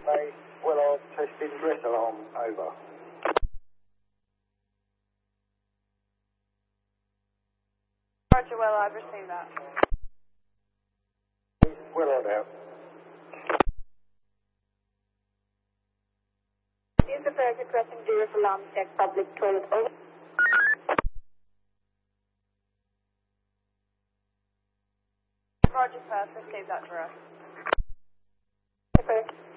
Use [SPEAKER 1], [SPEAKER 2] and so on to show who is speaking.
[SPEAKER 1] base, Willard, testing dress alarm, over.
[SPEAKER 2] Roger, well, I've received that.
[SPEAKER 1] Willard out.
[SPEAKER 2] Use the first requesting dress alarm check public toilet, over. Roger, first, received that, Drew.